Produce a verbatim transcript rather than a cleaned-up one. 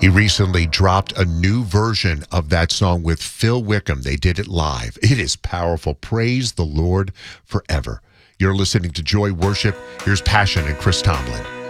He recently dropped a new version of that song with Phil Wickham. They did it live. It is powerful. Praise the Lord forever. You're listening to Joy Worship. Here's Passion and Chris Tomlin.